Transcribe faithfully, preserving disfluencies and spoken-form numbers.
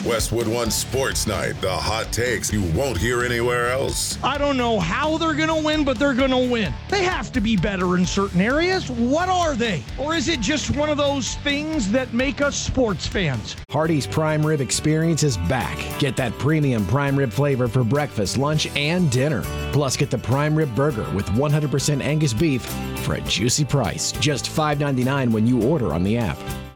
Westwood One Sports Night. The hot takes you won't hear anywhere else. I don't know how they're going to win, but they're going to win. They have to be better in certain areas. What are they? Or is it just one of those things that make us sports fans? Hardee's Prime Rib Experience is back. Get that premium prime rib flavor for breakfast, lunch, and dinner. Plus, get the prime rib burger with one hundred percent Angus beef for a juicy price. Just five ninety-nine when you order on the app.